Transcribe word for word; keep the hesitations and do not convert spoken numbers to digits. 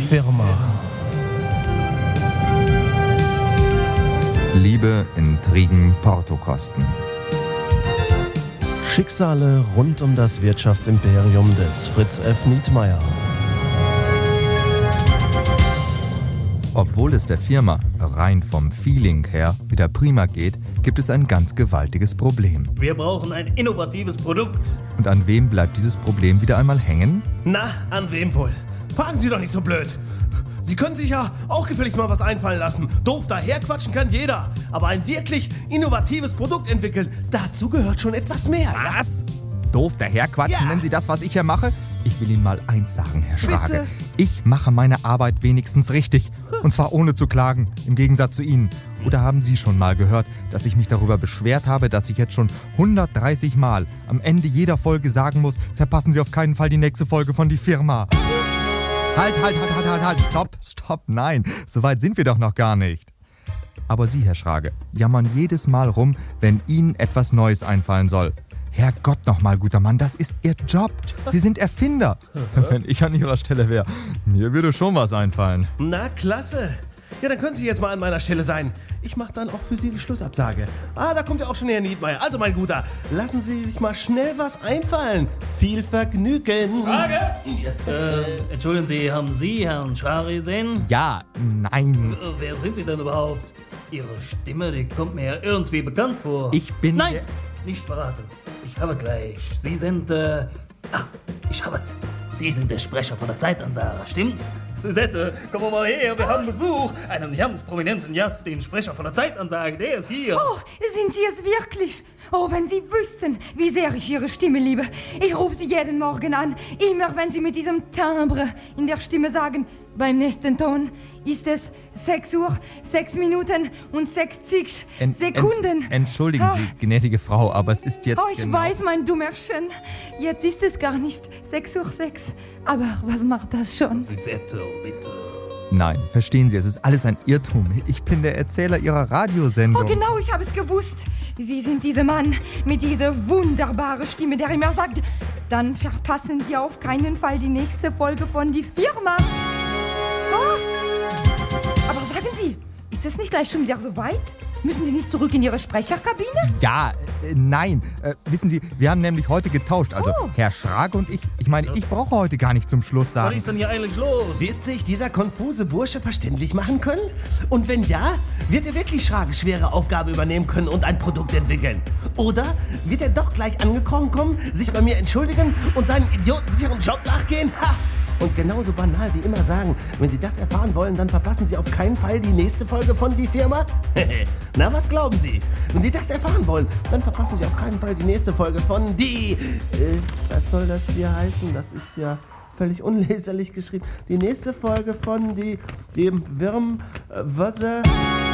Firma. Liebe, Intrigen, Portokosten. Schicksale rund um das Wirtschaftsimperium des Fritz F. Nietmeyer. Obwohl es der Firma rein vom Feeling her wieder prima geht, gibt es ein ganz gewaltiges Problem. Wir brauchen ein innovatives Produkt. Und an wem bleibt dieses Problem wieder einmal hängen? Na, an wem wohl? Fragen Sie doch nicht so blöd. Sie können sich ja auch gefälligst mal was einfallen lassen. Doof daherquatschen kann jeder. Aber ein wirklich innovatives Produkt entwickeln, dazu gehört schon etwas mehr. Was? Doof daherquatschen, Ja. nennen Sie das, was ich hier mache? Ich will Ihnen mal eins sagen, Herr Schrage. Bitte? Ich mache meine Arbeit wenigstens richtig. Und zwar ohne zu klagen, im Gegensatz zu Ihnen. Oder haben Sie schon mal gehört, dass ich mich darüber beschwert habe, dass ich jetzt schon hundertdreißig Mal am Ende jeder Folge sagen muss, verpassen Sie auf keinen Fall die nächste Folge von Die Firma. Halt, halt, halt, halt, halt, halt, stopp, stopp, nein, so weit sind wir doch noch gar nicht. Aber Sie, Herr Schrage, jammern jedes Mal rum, wenn Ihnen etwas Neues einfallen soll. Herrgott nochmal, guter Mann, das ist Ihr Job. Sie sind Erfinder. Wenn ich an Ihrer Stelle wäre, mir würde schon was einfallen. Na, klasse. Ja, dann können Sie jetzt mal an meiner Stelle sein. Ich mache dann auch für Sie die Schlussabsage. Ah, da kommt ja auch schon Herr Nietmeyer. Also, mein Guter, lassen Sie sich mal schnell was einfallen. Viel Vergnügen. Frage? Äh, entschuldigen Sie, haben Sie Herrn Schrage gesehen? Ja, nein. Äh, wer sind Sie denn überhaupt? Ihre Stimme, die kommt mir ja irgendwie bekannt vor. Ich bin... Nein, nicht verraten. Ich habe gleich. Sie sind, äh... Ah, ich habe es. Sie sind der Sprecher von der Zeitansage, stimmt's? Suzette, komm mal her, wir haben Besuch. Einen ganz prominenten Gast, den Sprecher von der Zeitansage, der ist hier. Oh, sind Sie es wirklich? Oh, wenn Sie wüssten, wie sehr ich Ihre Stimme liebe. Ich rufe Sie jeden Morgen an, immer wenn Sie mit diesem Timbre in der Stimme sagen, beim nächsten Ton ist es sechs Uhr, sechs Minuten und sechzig En- Sekunden. Ent- Entschuldigen Ah. Sie, gnädige Frau, aber es ist jetzt Oh, ich genau... weiß, mein Dummerchen. Jetzt ist es gar nicht sechs Uhr sechs. Aber was macht das schon? Suzette, bitte. Nein, verstehen Sie, es ist alles ein Irrtum. Ich bin der Erzähler Ihrer Radiosendung. Oh, genau, ich habe es gewusst. Sie sind dieser Mann mit dieser wunderbaren Stimme, der immer sagt, dann verpassen Sie auf keinen Fall die nächste Folge von Die Firma. Oh. Aber sagen Sie, ist das nicht gleich schon wieder so weit? Müssen Sie nicht zurück in Ihre Sprecherkabine? Ja, äh, nein. Äh, wissen Sie, wir haben nämlich heute getauscht. Also Oh. Herr Schrage und ich. Ich meine, ich brauche heute gar nicht zum Schluss Was sagen. ist denn hier eigentlich los? Wird sich dieser konfuse Bursche verständlich machen können? Und wenn ja, wird er wirklich Schrage schwere Aufgabe übernehmen können und ein Produkt entwickeln? Oder wird er doch gleich angekrochen kommen, sich bei mir entschuldigen und seinen idiotensicheren Job nachgehen? Ha! Und genauso banal wie immer sagen, wenn Sie das erfahren wollen, dann verpassen Sie auf keinen Fall die nächste Folge von Die Firma? Na, was glauben Sie? Wenn Sie das erfahren wollen, dann verpassen Sie auf keinen Fall die nächste Folge von Die... Äh, was soll das hier heißen? Das ist ja völlig unleserlich geschrieben. Die nächste Folge von Die... Dem Wirm... Äh, Wörter...